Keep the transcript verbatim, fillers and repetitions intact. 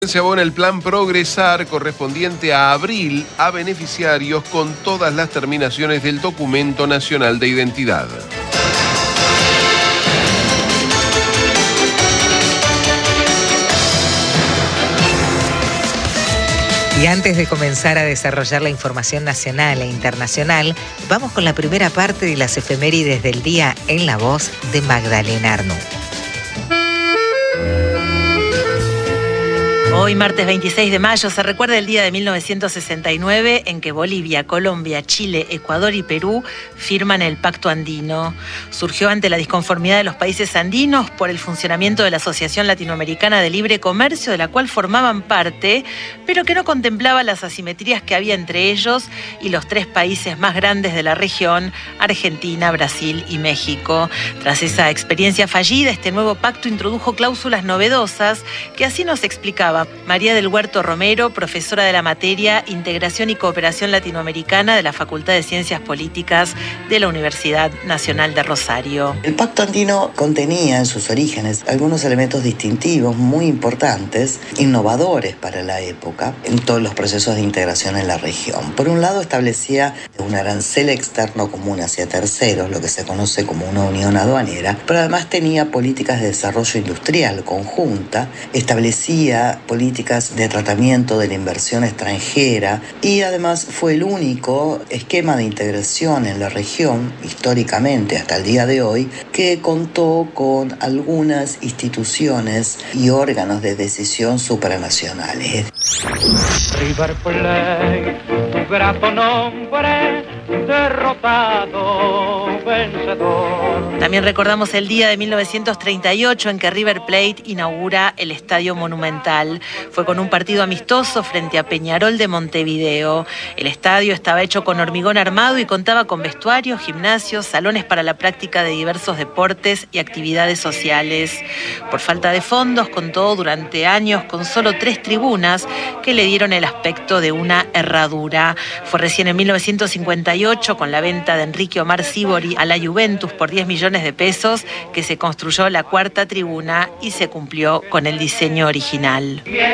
Se abona el plan Progresar correspondiente a abril a beneficiarios con todas las terminaciones del Documento Nacional de Identidad. Y antes de comenzar a desarrollar la información nacional e internacional, vamos con la primera parte de las efemérides del día en la voz de Magdalena Arnú. Hoy, martes veintiséis de mayo, se recuerda el día de mil novecientos sesenta y nueve en que Bolivia, Colombia, Chile, Ecuador y Perú firman el Pacto Andino. Surgió ante la disconformidad de los países andinos por el funcionamiento de la Asociación Latinoamericana de Libre Comercio, de la cual formaban parte, pero que no contemplaba las asimetrías que había entre ellos y los tres países más grandes de la región, Argentina, Brasil y México. Tras esa experiencia fallida, este nuevo pacto introdujo cláusulas novedosas que así nos explicaba María del Huerto Romero, profesora de la materia Integración y Cooperación Latinoamericana de la Facultad de Ciencias Políticas de la Universidad Nacional de Rosario. El Pacto Andino contenía en sus orígenes algunos elementos distintivos muy importantes, innovadores para la época, en todos los procesos de integración en la región. Por un lado, establecía un arancel externo común hacia terceros, lo que se conoce como una unión aduanera, pero además tenía políticas de desarrollo industrial conjunta, establecía políticas de tratamiento de la inversión extranjera y además fue el único esquema de integración en la región, históricamente hasta el día de hoy, que contó con algunas instituciones y órganos de decisión supranacionales. River Plate, tu grato nombre, derrotado, vencedor. También recordamos el día de mil novecientos treinta y ocho en que River Plate inaugura el Estadio Monumental. Fue con un partido amistoso frente a Peñarol de Montevideo. El estadio estaba hecho con hormigón armado y contaba con vestuarios, gimnasios, salones para la práctica de diversos deportes y actividades sociales. Por falta de fondos, contó durante años con solo tres tribunas que le dieron el aspecto de una herradura. Fue recién en mil novecientos cincuenta y ocho, con la venta de Enrique Omar Sívori a la Juventus por diez millones de pesos, que se construyó la cuarta tribuna y se cumplió con el diseño original.